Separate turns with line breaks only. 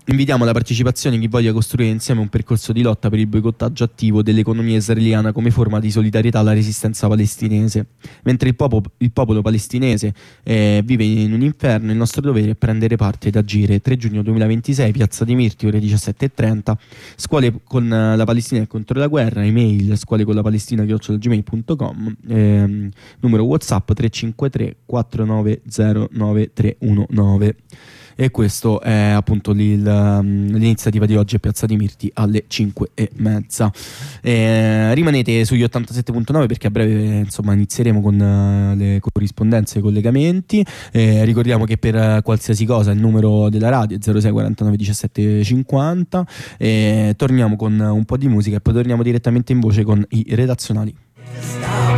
Invitiamo la partecipazione di chi voglia costruire insieme un percorso di lotta per il boicottaggio attivo dell'economia israeliana come forma di solidarietà alla resistenza palestinese. Mentre il popolo palestinese vive in un inferno, il nostro dovere è prendere parte ed agire. 3 giugno 2026, Piazza di Mirti, ore 17:30. Scuole con la Palestina e contro la guerra, email scuoleconlapalestina@gmail.com, numero WhatsApp 353 490 9319. E questo è appunto l'iniziativa di oggi a Piazza di Mirti alle 5:30. Rimanete sugli 87.9 perché a breve insomma inizieremo con le corrispondenze e i collegamenti. Ricordiamo che per qualsiasi cosa il numero della radio è 06 49 17 50. Torniamo con un po' di musica e poi torniamo direttamente in voce con i redazionali.